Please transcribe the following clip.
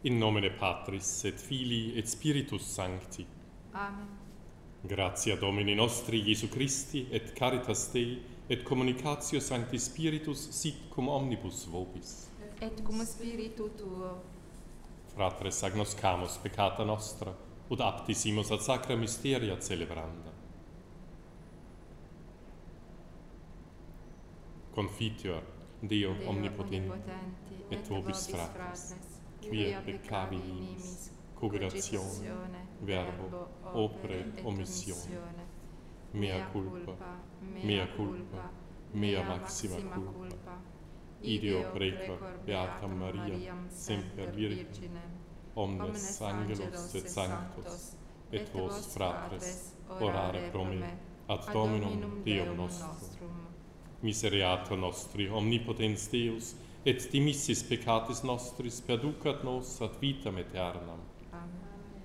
In nomine Patris et Filii et Spiritus Sancti. Amen. Gratia Domini nostri Iesu Christi et caritas Dei et communicatio Sancti Spiritus sit cum omnibus vobis. Et cum spiritu tuo. Fratres agnoscamus peccata nostra, ut aptisimus ad sacra mysteria celebranda. Confiteor Deo omnipotenti et vobis fratres, quia peccabilis, cogitatione, verbo, opere, omissione. Mea culpa, mea maxima culpa. Ideo precor beatam Mariam, semper Virginem, omnes angelos et sanctos, et vos fratres, orare pro me, ad Dominum Deum nostrum. Misereatur nostri, omnipotens Deus, et dimissis peccatis nostris perducat nos ad vitam aeternam. Amen.